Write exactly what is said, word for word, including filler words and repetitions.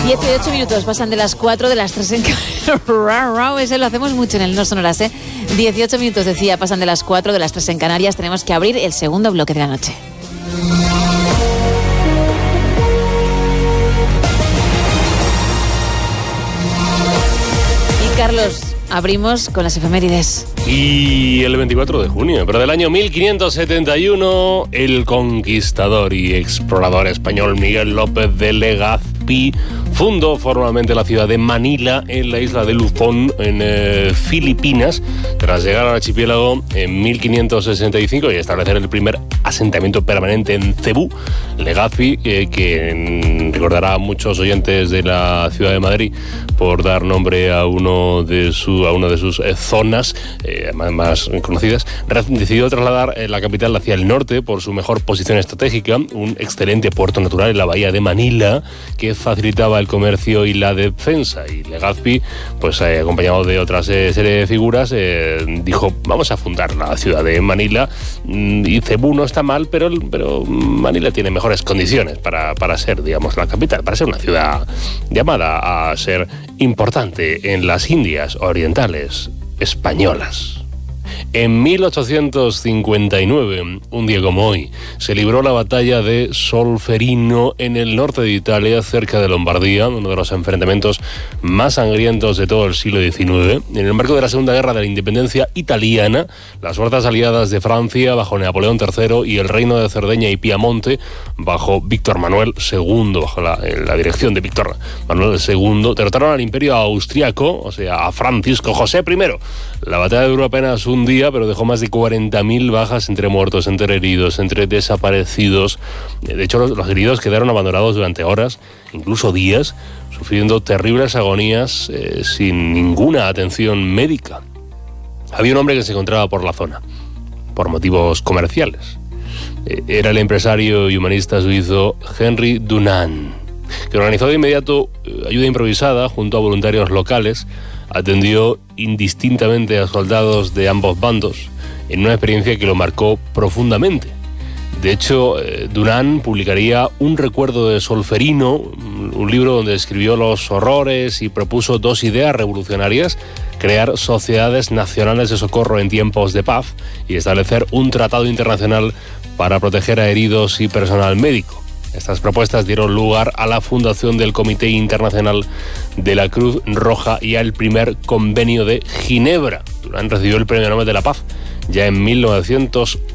dieciocho minutos pasan de las cuatro, de las tres en Canarias. Ese lo hacemos mucho en el No Sonoras, ¿eh? dieciocho minutos, decía, pasan de las cuatro, de las tres en Canarias. Tenemos que abrir el segundo bloque de la noche. Y Carlos, abrimos con las efemérides. Y el veinticuatro de junio, pero del año mil quinientos setenta y uno, el conquistador y explorador español Miguel López de Legazpi fundó formalmente la ciudad de Manila en la isla de Luzón, en eh, Filipinas, tras llegar al archipiélago en mil quinientos sesenta y cinco y establecer el primer asentamiento permanente en Cebú. Legazpi, eh, que recordará a muchos oyentes de la ciudad de Madrid por dar nombre a uno de su a una de sus eh, zonas eh, más, más conocidas, decidió trasladar eh, la capital hacia el norte por su mejor posición estratégica, un excelente puerto natural en la bahía de Manila que facilitaba el comercio y la defensa. Y Legazpi, pues eh, acompañado de otras eh, serie de figuras, eh, dijo: vamos a fundar la ciudad de Manila, y Cebú no está mal, pero, pero Manila tiene mejores condiciones para, para ser, digamos, la capital, para ser una ciudad llamada a ser importante en las Indias Orientales españolas. En mil ochocientos cincuenta y nueve, un día como hoy, se libró la batalla de Solferino en el norte de Italia, cerca de Lombardía, uno de los enfrentamientos más sangrientos de todo el siglo diecinueve. En el marco de la Segunda Guerra de la Independencia italiana, las fuerzas aliadas de Francia, bajo Napoleón tercero, y el Reino de Cerdeña y Piamonte, bajo Víctor Manuel segundo, bajo la, la dirección de Víctor Manuel segundo, derrotaron al Imperio Austriaco, o sea, a Francisco José primero. La batalla duró apenas un día, pero dejó más de cuarenta mil bajas entre muertos, entre heridos, entre desaparecidos. De hecho, los, los heridos quedaron abandonados durante horas, incluso días, sufriendo terribles agonías eh, sin ninguna atención médica. Había un hombre que se encontraba por la zona, por motivos comerciales. Eh, era el empresario y humanista suizo Henry Dunant, que organizó de inmediato eh, ayuda improvisada junto a voluntarios locales. Atendió indistintamente a soldados de ambos bandos en una experiencia que lo marcó profundamente. De hecho, eh, Dunant publicaría Un recuerdo de Solferino, un libro donde escribió los horrores y propuso dos ideas revolucionarias: crear sociedades nacionales de socorro en tiempos de paz y establecer un tratado internacional para proteger a heridos y personal médico. Estas propuestas dieron lugar a la fundación del Comité Internacional de la Cruz Roja y al primer Convenio de Ginebra. Dunant recibió el Premio Nobel de la Paz ya en mil novecientos